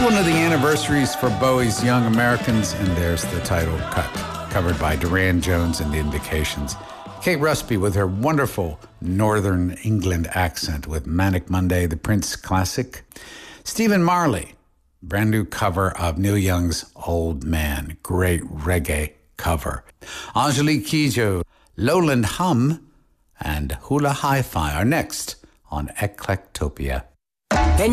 one of the anniversaries for Bowie's Young Americans, and there's the title cut, covered by Duran Jones and the Indications. Kate Rusby with her wonderful Northern England accent with Manic Monday, the Prince classic. Stephen Marley, brand new cover of Neil Young's Old Man, great reggae cover. Angelique Kidjo, Lowland Hum, and Hula Hi-Fi are next on Eclectopia.